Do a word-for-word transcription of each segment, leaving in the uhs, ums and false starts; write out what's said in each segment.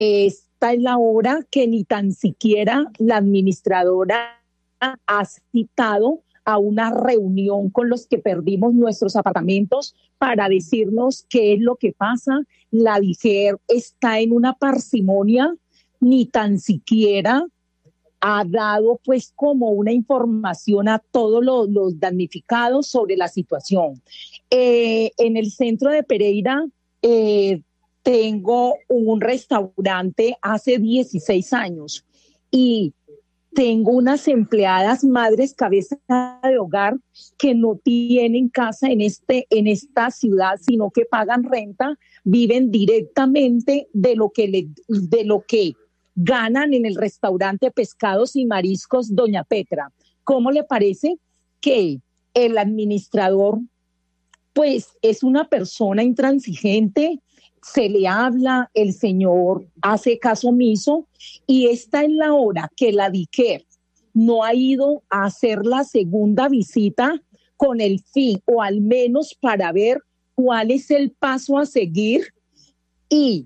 Esta es la hora que ni tan siquiera la administradora ha citado a una reunión con los que perdimos nuestros apartamentos para decirnos qué es lo que pasa. La DIGER está en una parsimonia, ni tan siquiera ha dado pues como una información a todos los, los damnificados sobre la situación. Eh, en el centro de Pereira eh, tengo un restaurante hace dieciséis años y tengo unas empleadas madres cabeza de hogar que no tienen casa en, este, en esta ciudad, sino que pagan renta, viven directamente de lo que, le, de lo que ganan en el restaurante Pescados y Mariscos Doña Petra. ¿Cómo le parece que el administrador pues es una persona intransigente? Se le habla, el señor hace caso omiso y esta es la hora que la DIGER no ha ido a hacer la segunda visita con el fin, o al menos para ver cuál es el paso a seguir y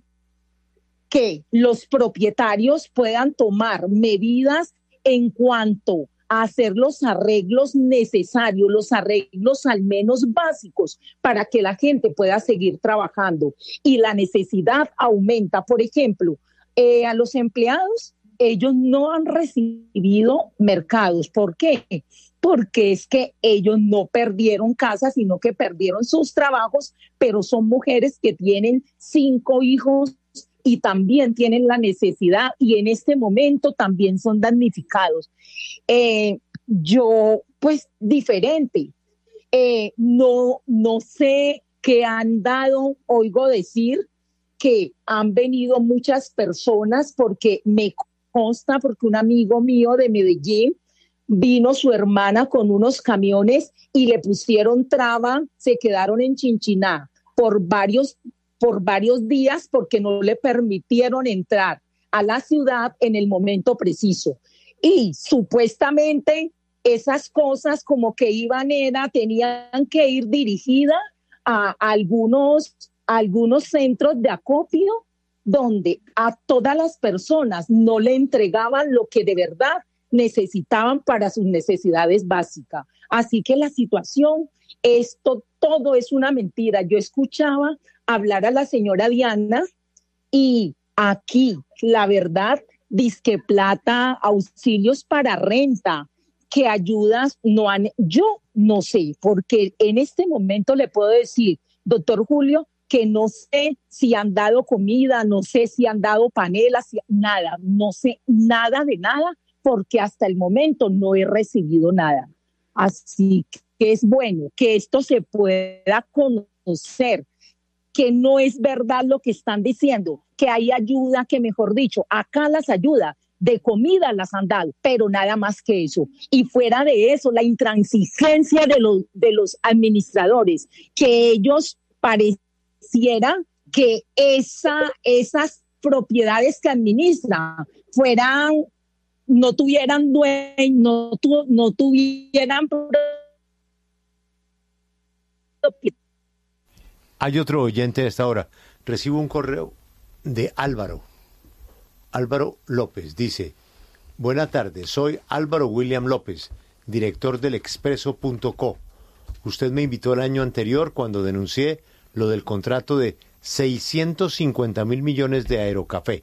que los propietarios puedan tomar medidas en cuanto a hacer los arreglos necesarios, los arreglos al menos básicos para que la gente pueda seguir trabajando. Y la necesidad aumenta. Por ejemplo, eh, a los empleados, ellos no han recibido mercados. ¿Por qué? Porque es que ellos no perdieron casa, sino que perdieron sus trabajos, pero son mujeres que tienen cinco hijos y también tienen la necesidad y en este momento también son damnificados. Eh, yo, pues, diferente. Eh, no, no sé qué han dado, oigo decir que han venido muchas personas porque me consta, porque un amigo mío de Medellín vino su hermana con unos camiones y le pusieron traba, se quedaron en Chinchiná por varios por varios días porque no le permitieron entrar a la ciudad en el momento preciso. Y supuestamente esas cosas como que iban era, tenían que ir dirigidas a algunos, a algunos centros de acopio donde a todas las personas no le entregaban lo que de verdad necesitaban para sus necesidades básicas. Así que la situación, esto todo es una mentira. Yo escuchaba hablar a la señora Diana y aquí, la verdad, disque plata, auxilios para renta, que ayudas no han, yo no sé, porque en este momento le puedo decir, doctor Julio, que no sé si han dado comida, no sé si han dado panelas, si, nada, no sé nada de nada, porque hasta el momento no he recibido nada. Así que es bueno que esto se pueda conocer, que no es verdad lo que están diciendo, que hay ayuda, que mejor dicho, acá las ayudas de comida las han dado, pero nada más que eso. Y fuera de eso, la intransigencia de los, de los administradores, que ellos pareciera que esa, esas propiedades que administran fueran, no tuvieran dueño, no, tu, no tuvieran propiedad. Hay otro oyente a esta hora. Recibo un correo de Álvaro. Álvaro López dice: buena tarde, soy Álvaro William López, director del expreso punto co. Usted me invitó el año anterior cuando denuncié lo del contrato de seiscientos cincuenta mil millones de Aerocafé.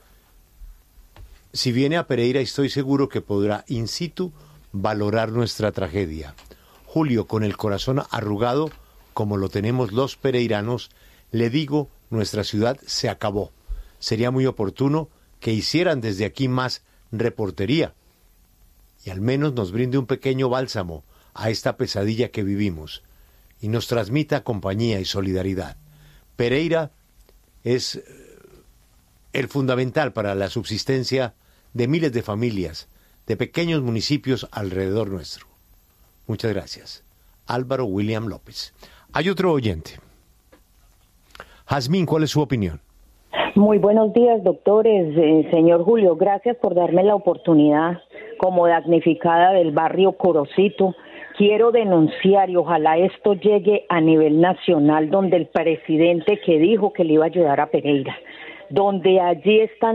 Si viene a Pereira, estoy seguro que podrá in situ valorar nuestra tragedia. Julio, con el corazón arrugado, como lo tenemos los pereiranos, le digo, nuestra ciudad se acabó. Sería muy oportuno que hicieran desde aquí más reportería y al menos nos brinde un pequeño bálsamo a esta pesadilla que vivimos y nos transmita compañía y solidaridad. Pereira es el fundamental para la subsistencia de miles de familias, de pequeños municipios alrededor nuestro. Muchas gracias. Álvaro William López. Hay otro oyente. Jazmín, ¿cuál es su opinión? Muy buenos días, doctores. Eh, señor Julio, gracias por darme la oportunidad como damnificada del barrio Corocito. Quiero denunciar y ojalá esto llegue a nivel nacional, donde el presidente que dijo que le iba a ayudar a Pereira donde allí están